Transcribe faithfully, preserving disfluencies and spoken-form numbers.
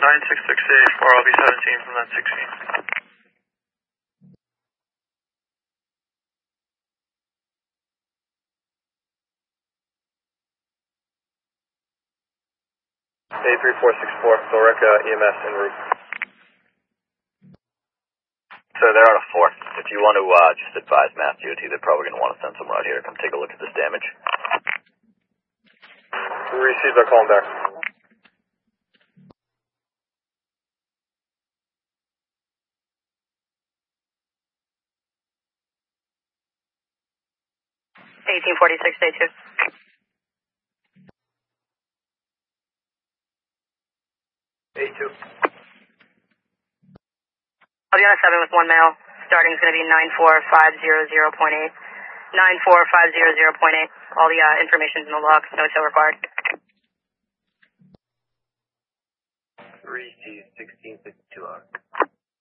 nine six six eight four, I'll be seventeen from that sixteen. A three four six four, Billerica E M S en route. So they're out of four. If you want to uh, just advise Mass D O T, they're probably going to want to send someone out here to come take a look at this damage. We received our call back. eighteen forty-six, day two. A two. I'll be on a seven with one male. Starting is going to be nine four five zero zero point eight. nine four five zero zero point eight. All the uh, information's in the log. No tow required. three C sixteen sixty.